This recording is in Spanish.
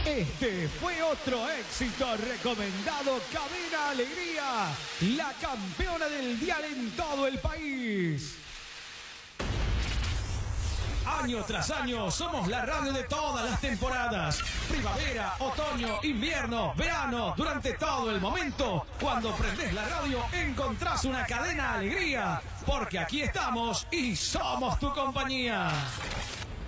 Este fue otro éxito recomendado. Cadena Alegría, la campeona del dial en todo el país. Año tras año somos la radio de todas las temporadas. Primavera, otoño, invierno, verano. Durante todo el momento, cuando prendés la radio, encontrás una Cadena Alegría. Porque aquí estamos y somos tu compañía.